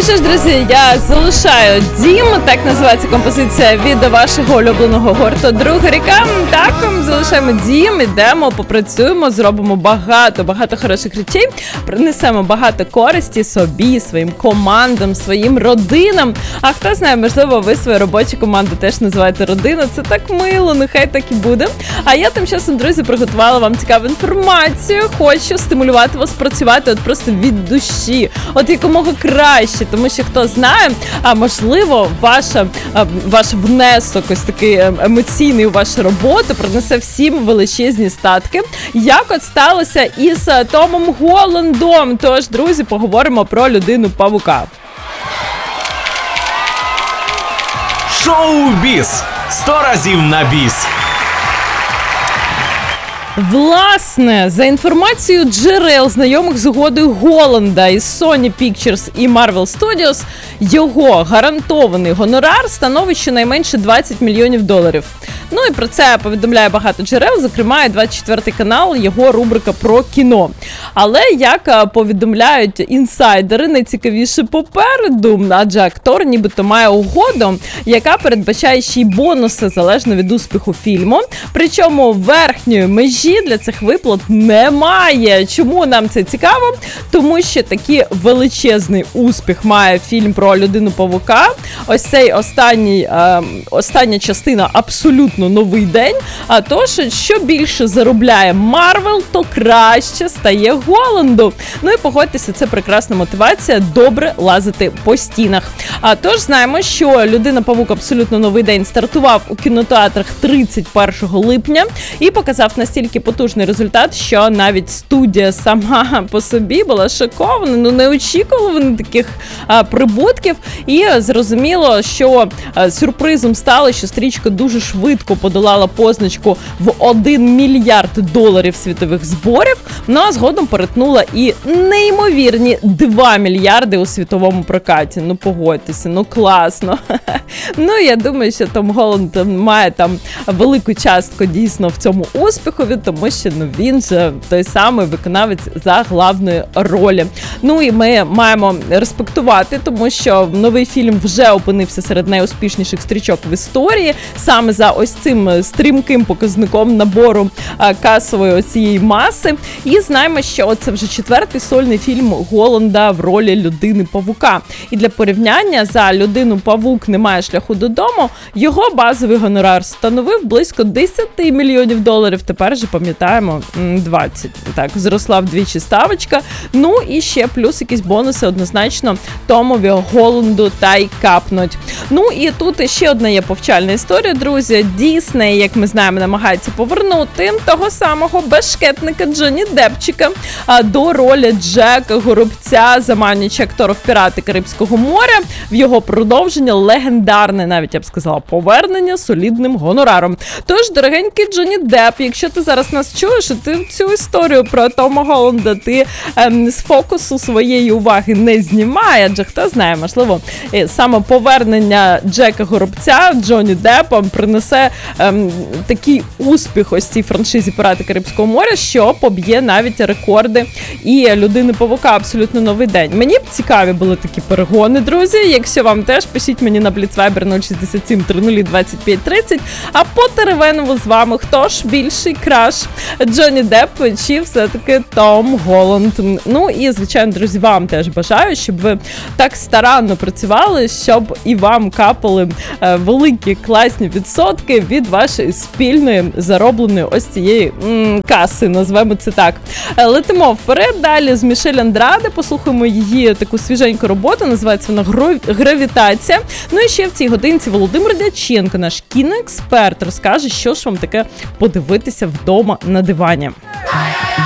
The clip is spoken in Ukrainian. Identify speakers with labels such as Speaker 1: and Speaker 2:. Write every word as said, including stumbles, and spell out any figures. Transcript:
Speaker 1: що ж, друзі, я залишаю дім, так називається композиція від вашого улюбленого гурту «Друга ріка». Так, залишаємо дім, ідемо, попрацюємо, зробимо багато-багато хороших речей, принесемо багато користі собі, своїм командам, своїм родинам. А хто знає, можливо, ви свою робочу команду теж називаєте родина. Це так мило, нехай так і буде. А я тим часом, друзі, приготувала вам цікаву інформацію. Хочу стимулювати вас працювати от просто від душі, от якомога краще, тому що, хто знає, а можливо, ваша, ваш внесок ось такий емоційний у вашу роботу принесе всім величезні статки. Як от сталося із Томом Голландом. Тож, друзі, поговоримо про людину-павука.
Speaker 2: Шоу-біз. Сто разів на біс.
Speaker 1: Власне, за інформацією джерел, знайомих з угодою Голланда із Sony Pictures і Marvel Studios, його гарантований гонорар становить щонайменше двадцять мільйонів доларів. Ну і про це повідомляє багато джерел, зокрема і двадцять четвертий канал, його рубрика про кіно. Але, як повідомляють інсайдери, найцікавіше попереду, адже актор нібито має угоду, яка передбачає ще й бонуси залежно від успіху фільму. Причому верхньої межі для цих виплат немає. Чому нам це цікаво? Тому що такий величезний успіх має фільм про людину-павука. Ось цей останній, е, остання частина абсолютно новий день. А тож, що більше заробляє Марвел, то краще стає Голланду. Ну і погодьтеся, це прекрасна мотивація добре лазити по стінах. А тож знаємо, що людина-павук абсолютно новий день стартував у кінотеатрах тридцять першого липня і показав настільки потужний результат, що навіть студія сама по собі була шокована, ну не очікувала вони таких а, прибутків. І зрозуміло, що а, сюрпризом стало, що стрічка дуже швидко подолала позначку в один мільярд доларів світових зборів, ну а згодом перетнула і неймовірні два мільярди у світовому прокаті. Ну погодьтеся, ну класно. Ну я думаю, що Том Голланд має там велику частку дійсно в цьому успіхові, тому що ну, він же той самий виконавець за главної ролі. Ну і ми маємо респектувати, тому що новий фільм вже опинився серед найуспішніших стрічок в історії, саме за ось цим стрімким показником набору а, касової оцієї маси. І знаємо, що це вже четвертий сольний фільм Голланда в ролі людини-павука. І для порівняння, за людину-павук немає шляху додому, його базовий гонорар становив близько десять мільйонів доларів. Тепер же пам'ятаємо двадцять. Так, зросла вдвічі ставочка. Ну і ще плюс якісь бонуси однозначно Томові Голланду та й капнуть. Ну і тут ще одна є повчальна історія, друзі. Дісней, як ми знаємо, намагається повернути того самого бешкетника Джонні Депчика до ролі Джека Горобця, заманюючи актора в «Пірати Карибського моря» в його продовження легендарне, навіть я б сказала, повернення солідним гонораром. Тож, дорогенький Джонні Депп, якщо ти зараз нас чуєш, і ти цю історію про Тома Голланда ти ем, з фокусу своєї уваги не знімає, адже хто знає, можливо, саме повернення Джека Горобця Джонні Деппом принесе ем, такий успіх ось цій франшизі «Пірати Карибського моря», що поб'є навіть рекорди і людини-павука абсолютно новий день. Мені б цікаві були такі перегони, друзі. Якщо вам теж, пишіть мені на Бліцвайбер нуль шістдесят сім три нуль двадцять п'ять тридцять, а по теревенову з вами хто ж більший краш? Джонні Депп чи все-таки Том Голланд? Ну і, звичайно, друзі, вам теж бажаю, щоб ви так старанно працювали, щоб і вам капали е, великі класні відсотки від вашої спільної заробленої ось цієї м, каси, назвемо це так. Е, летимо вперед, далі з Мішель Андраде, послухаємо її таку свіженьку роботу, називається вона «Гравітація». Ну і ще в цій годинці Володимир Дяченко, наш кіноексперт, розкаже, що ж вам таке подивитися вдома на дивані.